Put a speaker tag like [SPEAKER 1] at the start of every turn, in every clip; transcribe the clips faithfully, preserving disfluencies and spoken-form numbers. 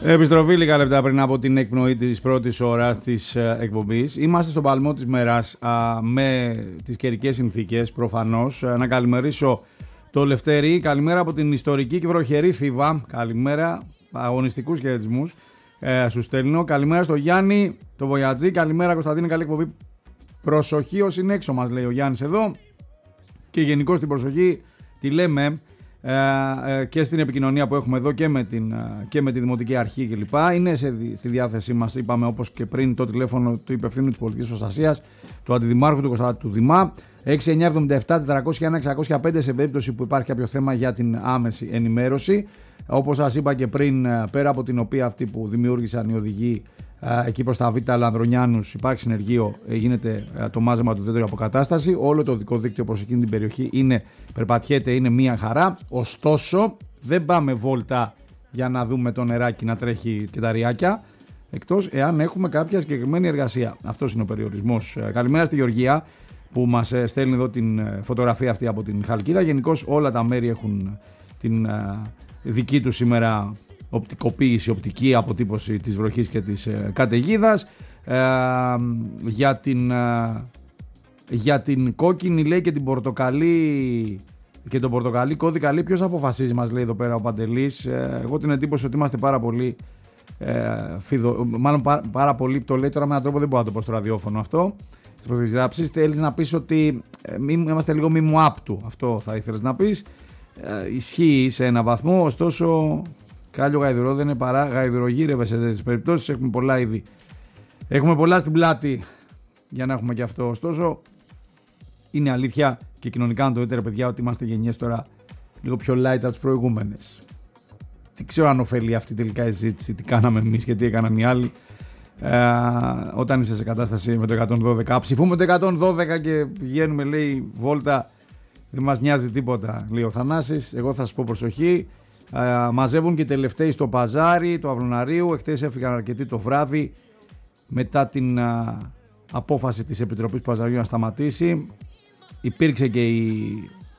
[SPEAKER 1] Επιστροφή λίγα λεπτά πριν από την εκπνοή της πρώτης ώρας της εκπομπής. Είμαστε στον παλμό της μέρας α, με τις καιρικές συνθήκες προφανώς. Να καλημερίσω το Λευτέρη. Καλημέρα από την ιστορική και βροχερή Θήβα. Καλημέρα, αγωνιστικούς χαιρετισμούς ε, σου στέλνω. Καλημέρα στο Γιάννη, το Βοιατζή. Καλημέρα Κωνσταντίνε, καλή εκπομπή. Προσοχή ως είναι έξω μας λέει ο Γιάννης εδώ. Και γενικώς την προσοχή τη λέμε και στην επικοινωνία που έχουμε εδώ και με την, και με τη Δημοτική Αρχή κλπ. Είναι σε, στη διάθεσή μας, είπαμε όπως και πριν, το τηλέφωνο του υπευθύνου της πολιτικής προστασίας, του Αντιδημάρχου του Κωνσταντίνου του Δημά, έξι εννιά εβδομήντα επτά τετρακόσια ένα εξακόσια πέντε σε περίπτωση που υπάρχει κάποιο θέμα για την άμεση ενημέρωση. Όπως σας είπα και πριν, πέρα από την οποία αυτή που δημιούργησαν οι οδηγοί εκεί προς τα Β' Λανδρονιάνους, υπάρχει συνεργείο, γίνεται το μάζεμα του δέντρου αποκατάσταση. Όλο το οδικό δίκτυο προς εκείνη την περιοχή είναι, περπατιέται, είναι μία χαρά. Ωστόσο, δεν πάμε βόλτα για να δούμε το νεράκι να τρέχει και τα ριάκια, εκτός εάν έχουμε κάποια συγκεκριμένη εργασία. Αυτός είναι ο περιορισμός. Καλημέρα στη Γεωργία που μας στέλνει εδώ την φωτογραφία αυτή από την Χαλκίδα. Γενικώς όλα τα μέρη έχουν την δική του σήμερα οπτικοποίηση, οπτική αποτύπωση της βροχής και της ε, καταιγίδας. Ε, για, την, ε, για την κόκκινη λέει και την πορτοκαλί και τον πορτοκαλί κώδικα λέει ποιος αποφασίζει, μας λέει εδώ πέρα ο Παντελής. Ε, εγώ την εντύπωση ότι είμαστε πάρα πολύ ε, φιδο, μάλλον πά, πάρα πολύ, το λέει τώρα με έναν τρόπο, δεν μπορώ να το πω στο ραδιόφωνο αυτό, στις προγράψεις. Θέλεις να πεις ότι ε, μη, είμαστε λίγο μη μου άπτου, αυτό θα ήθελες να πεις. Ε, ισχύει σε ένα βαθμό, ωστόσο κάλιο γαϊδουρό δεν είναι παρά γαϊδουρογύρευε σε τέτοιες περιπτώσεις. Έχουμε πολλά ήδη. Έχουμε πολλά στην πλάτη για να έχουμε και αυτό. Ωστόσο, είναι αλήθεια και κοινωνικά να το δείτε, ρε παιδιά, ότι είμαστε γενιές τώρα λίγο πιο light από τις προηγούμενες. Τι ξέρω αν ωφελεί αυτή τελικά η συζήτηση, τι κάναμε εμείς και τι έκαναν οι άλλοι. Ε, όταν είσαι σε κατάσταση με το εκατόν δώδεκα, ψηφούμε το εκατόν δώδεκα και πηγαίνουμε, λέει, βόλτα, δεν μας νοιάζει τίποτα, λέει ο Θανάσης. Εγώ θα σας πω προσοχή. Uh, μαζεύουν και τελευταίοι στο παζάρι του Αυλωναρίου. Εχθές έφυγαν αρκετοί το βράδυ μετά την uh, απόφαση της Επιτροπής Παζαριού να σταματήσει. Υπήρξε και η,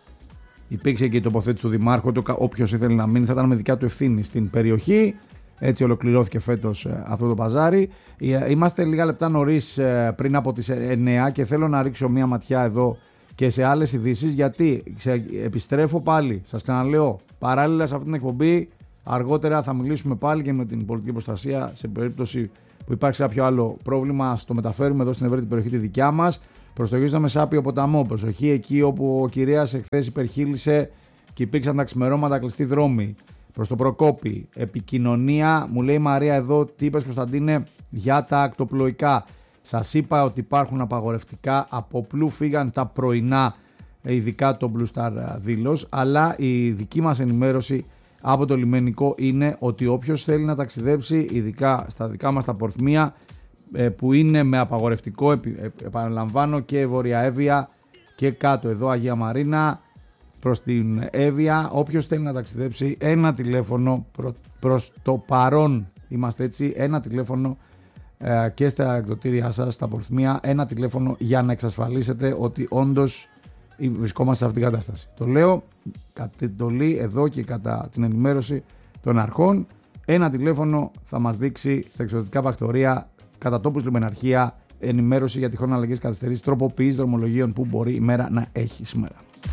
[SPEAKER 1] υπήρξε και η τοποθέτηση του Δημάρχου. Όποιος ήθελε να μείνει θα ήταν με δικιά του ευθύνη στην περιοχή. Έτσι ολοκληρώθηκε φέτος uh, αυτό το παζάρι. Uh, είμαστε λίγα λεπτά νωρίς uh, πριν από τις εννιά και θέλω να ρίξω μια ματιά εδώ και σε άλλες ειδήσεις, γιατί ξε, επιστρέφω πάλι, σας ξαναλέω, παράλληλα σε αυτή την εκπομπή, αργότερα θα μιλήσουμε πάλι και με την πολιτική προστασία σε περίπτωση που υπάρξει κάποιο άλλο πρόβλημα, στο μεταφέρουμε εδώ στην ευρύτερη περιοχή τη δικιά μας, προς το γύρισμα με Σάπιο ποταμό, προσοχή εκεί όπου ο Κυρίας εχθές υπερχείλησε και υπήρξαν τα ξημερώματα κλειστοί δρόμοι, προς το Προκόπη, επικοινωνία, μου λέει η Μαρία εδώ, τι είπες Κωνσταντίνε για τα ακτοπλοϊκά. Σας είπα ότι υπάρχουν απαγορευτικά, από πλού φύγαν τα πρωινά, ειδικά το Blue Star δήλωση, αλλά η δική μας ενημέρωση από το λιμενικό είναι ότι όποιος θέλει να ταξιδέψει, ειδικά στα δικά μας τα πορθμία, που είναι με απαγορευτικό, επαναλαμβάνω, και Βόρεια Εύβοια και κάτω εδώ Αγία Μαρίνα προς την Εύβοια, όποιος θέλει να ταξιδέψει, ένα τηλέφωνο προ, προς το παρόν, είμαστε έτσι, ένα τηλέφωνο και στα εκδοτήριά σας, στα πορθμία, ένα τηλέφωνο για να εξασφαλίσετε ότι όντως βρισκόμαστε σε αυτήν την κατάσταση. Το λέω κατ' εντολή εδώ και κατά την ενημέρωση των αρχών. Ένα τηλέφωνο θα μας δείξει στα εξωτερικά πρακτορεία, κατά τόπους λιμεναρχία, ενημέρωση για τυχόν αλλαγές, καθυστερήσεις, τροποποιήσεις δρομολογίων που μπορεί η μέρα να έχει σήμερα.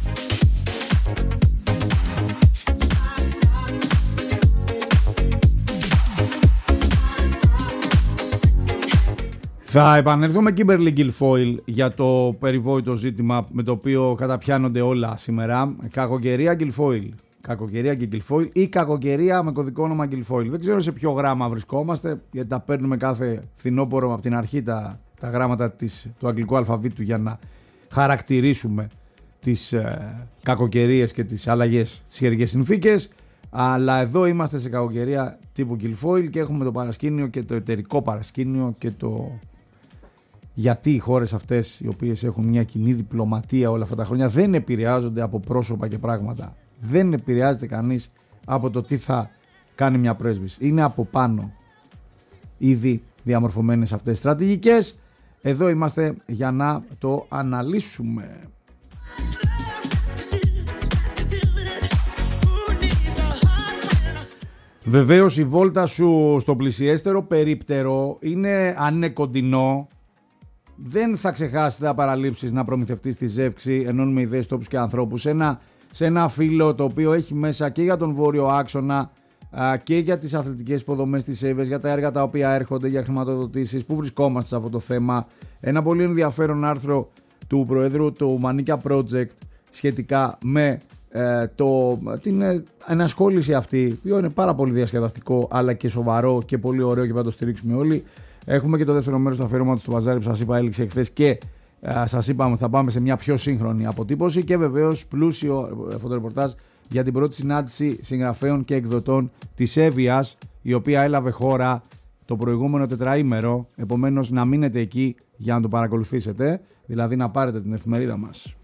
[SPEAKER 1] Θα επανέλθουμε Κίμπερλι Γκιλφόιλ για το περιβόητο ζήτημα με το οποίο καταπιάνονται όλα σήμερα. Κακοκαιρία Γκιλφόιλ. Κακοκαιρία και Γκιλφόιλ ή κακοκαιρία με κωδικό όνομα Γκιλφόιλ. Δεν ξέρω σε ποιο γράμμα βρισκόμαστε, γιατί τα παίρνουμε κάθε φθινόπωρο από την αρχή τα, τα γράμματα της, του αγγλικού αλφαβήτου για να χαρακτηρίσουμε τις ε, κακοκαιρίες και τις αλλαγές στις καιρικές συνθήκες. Αλλά εδώ είμαστε σε κακοκαιρία τύπου Γκιλφόιλ και έχουμε το παρασκήνιο και το εταιρικό παρασκήνιο και το γιατί οι χώρες αυτές, οι οποίες έχουν μια κοινή διπλωματία όλα αυτά τα χρόνια, δεν επηρεάζονται από πρόσωπα και πράγματα. Δεν επηρεάζεται κανείς από το τι θα κάνει μια πρέσβυση. Είναι από πάνω ήδη διαμορφωμένες αυτές τις στρατηγικές. Εδώ είμαστε για να το αναλύσουμε. Βεβαίως η βόλτα σου στο πλησιέστερο περίπτερο είναι, αν είναι κοντινό, δεν θα ξεχάσεις, θα παραλείψεις να προμηθευτείς τη ζεύξη, ενώνουμε ιδέες, τόπους και ανθρώπους, σε ένα, σε ένα φύλλο το οποίο έχει μέσα και για τον βόρειο άξονα και για τις αθλητικές υποδομές της ΕΒΕΣ, για τα έργα τα οποία έρχονται, για χρηματοδοτήσεις, που βρισκόμαστε σε αυτό το θέμα. Ένα πολύ ενδιαφέρον άρθρο του Προέδρου του Μανίκια Project σχετικά με ε, το, την ε, ενασχόληση αυτή, που είναι πάρα πολύ διασκεδαστικό αλλά και σοβαρό και πολύ ωραίο και πρέπει να το στηρίξουμε όλοι. Έχουμε και το δεύτερο μέρος του αφιερώματος του Μπαζάρι που σας είπα έληξε εχθές και ε, σας είπαμε θα πάμε σε μια πιο σύγχρονη αποτύπωση και βεβαίως πλούσιο φωτορεπορτάζ για την πρώτη συνάντηση συγγραφέων και εκδοτών της Εύβοιας, η οποία έλαβε χώρα το προηγούμενο τετραήμερο, επομένως να μείνετε εκεί για να το παρακολουθήσετε, δηλαδή να πάρετε την εφημερίδα μας.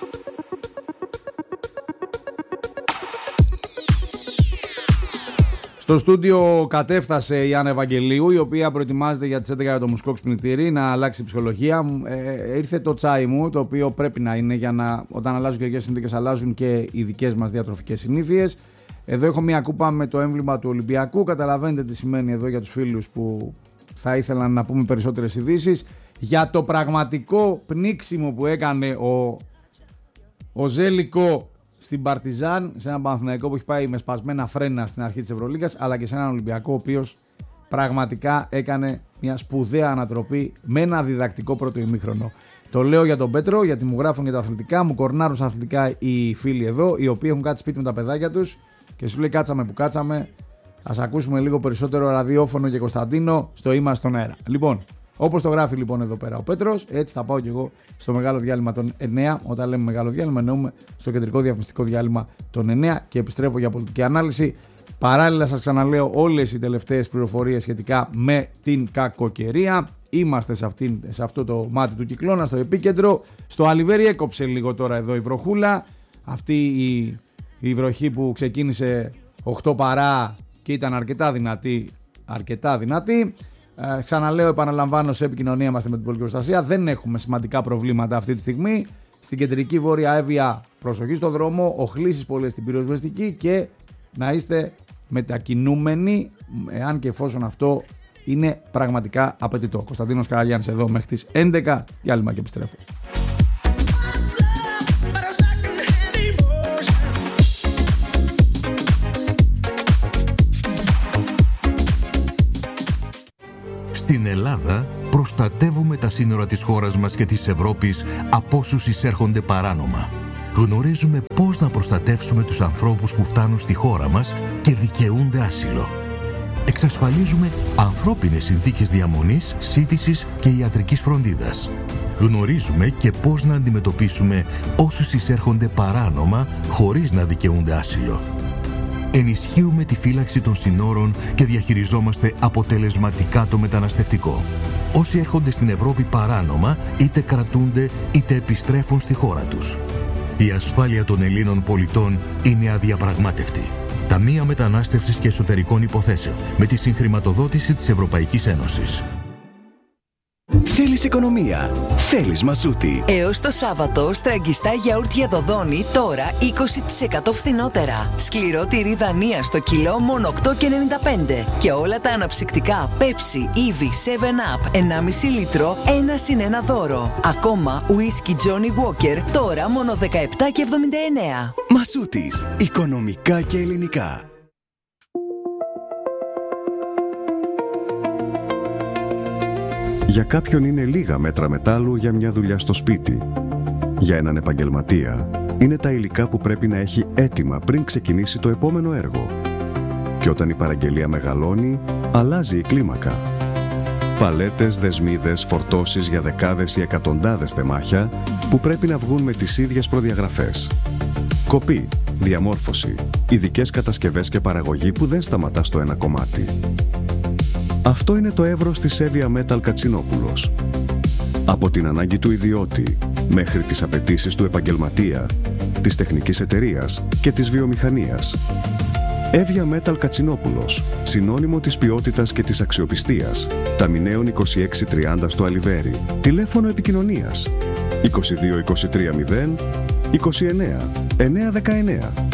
[SPEAKER 1] Στο στούντιο κατέφτασε η Άννα Ευαγγελίου, η οποία προετοιμάζεται για τις έντεκα για το μουσικό ξυπνητήρι να αλλάξει ψυχολογία. Ε, ήρθε το τσάι μου, το οποίο πρέπει να είναι για να, όταν αλλάζουν καιρικές συνθήκες, αλλάζουν και οι δικές μας διατροφικές συνήθειες. Εδώ έχω μια κούπα με το έμβλημα του Ολυμπιακού. Καταλαβαίνετε τι σημαίνει εδώ για τους φίλους που θα ήθελαν να πούμε περισσότερες ειδήσεις. Για το πραγματικό πνίξιμο που έκανε ο, ο Ζέλικο στην Παρτιζάν, σε έναν Παναθηναϊκό που έχει πάει με σπασμένα φρένα στην αρχή της Ευρωλίγκας, αλλά και σε έναν Ολυμπιακό ο οποίος πραγματικά έκανε μια σπουδαία ανατροπή με ένα διδακτικό πρώτο ημίχρονο. Το λέω για τον Πέτρο, γιατί μου γράφουν για τα αθλητικά, μου κορνάρουν στα αθλητικά οι φίλοι εδώ, οι οποίοι έχουν κάτσει σπίτι με τα παιδάκια τους και σου λέει κάτσαμε που κάτσαμε. Ας ακούσουμε λίγο περισσότερο ραδιόφωνο και Κωνσταντίνο στο Είμαστε στον αέρα. Λοιπόν, όπως το γράφει λοιπόν εδώ πέρα ο Πέτρος, έτσι θα πάω και εγώ στο μεγάλο διάλειμμα των εννέα. Όταν λέμε μεγάλο διάλειμμα, εννοούμε στο κεντρικό διαφημιστικό διάλειμμα των εννέα και επιστρέφω για πολιτική ανάλυση. Παράλληλα, σας ξαναλέω όλες οι τελευταίες πληροφορίες σχετικά με την κακοκαιρία. Είμαστε σε, αυτήν, σε αυτό το μάτι του κυκλώνα, στο επίκεντρο. Στο Αλιβέρι έκοψε λίγο τώρα εδώ η βροχούλα. Αυτή η, η βροχή που ξεκίνησε οκτώ παρά και ήταν αρκετά δυνατή. Αρκετά δυνατή. Ε, ξαναλέω, επαναλαμβάνω, σε επικοινωνία είμαστε με την πολυκροστασία. Δεν έχουμε σημαντικά προβλήματα αυτή τη στιγμή. Στην κεντρική Βόρεια Εύβοια, προσοχή στο δρόμο, οχλήσεις πολλές στην πυροσβεστική και να είστε μετακινούμενοι, εάν και εφόσον αυτό είναι πραγματικά απαιτητό. Κωνσταντίνος Καραγιάννης εδώ μέχρι τις έντεκα. Διάλειμμα και επιστρέφω.
[SPEAKER 2] Στην Ελλάδα προστατεύουμε τα σύνορα της χώρας μας και της Ευρώπης από όσους εισέρχονται παράνομα. Γνωρίζουμε πώς να προστατεύσουμε τους ανθρώπους που φτάνουν στη χώρα μας και δικαιούνται άσυλο. Εξασφαλίζουμε ανθρώπινες συνθήκες διαμονής, σύντησης και ιατρικής φροντίδας. Γνωρίζουμε και πώς να αντιμετωπίσουμε όσους εισέρχονται παράνομα χωρίς να δικαιούνται άσυλο. Ενισχύουμε τη φύλαξη των συνόρων και διαχειριζόμαστε αποτελεσματικά το μεταναστευτικό. Όσοι έρχονται στην Ευρώπη παράνομα, είτε κρατούνται είτε επιστρέφουν στη χώρα τους. Η ασφάλεια των Ελλήνων πολιτών είναι αδιαπραγμάτευτη. Ταμεία Μετανάστευσης και Εσωτερικών Υποθέσεων, με τη συγχρηματοδότηση της Ευρωπαϊκής Ένωσης.
[SPEAKER 3] Θέλεις οικονομία, θέλεις Μασούτη.
[SPEAKER 4] Έως το Σάββατο, στραγγιστά γιαούρτια Δοδόνη τώρα είκοσι τοις εκατό φθηνότερα. Σκληρό τυρί Δανία στο κιλό μόνο οκτώ και ενενήντα πέντε. Και όλα τα αναψυκτικά Pepsi, Eevee, seven up, ενάμιση λίτρο, ένα συν ένα δώρο. Ακόμα ουίσκι Johnny Walker τώρα μόνο δεκαεπτά και εβδομήντα εννέα.
[SPEAKER 3] Μασούτης, οικονομικά και ελληνικά.
[SPEAKER 5] Για κάποιον είναι λίγα μέτρα μετάλλου για μια δουλειά στο σπίτι. Για έναν επαγγελματία είναι τα υλικά που πρέπει να έχει έτοιμα πριν ξεκινήσει το επόμενο έργο. Και όταν η παραγγελία μεγαλώνει, αλλάζει η κλίμακα. Παλέτες, δεσμίδες, φορτώσεις για δεκάδες ή εκατοντάδες τεμάχια που πρέπει να βγουν με τις ίδιες προδιαγραφές. Κοπή, διαμόρφωση, ειδικές κατασκευές και παραγωγή που δεν σταματά στο ένα κομμάτι. Αυτό είναι το εύρος της Εύβοια Metal Κατσινόπουλος. Από την ανάγκη του ιδιώτη μέχρι τις απαιτήσεις του επαγγελματία, της τεχνικής εταιρείας και της βιομηχανίας. Εύβοια Metal Κατσινόπουλος, συνώνυμο της ποιότητας και της αξιοπιστίας. Ταμιναίων είκοσι έξι τριάντα στο Αλιβέρι. Τηλέφωνο επικοινωνίας είκοσι δύο είκοσι τρία μηδέν είκοσι εννέα εννιακόσια δεκαεννέα.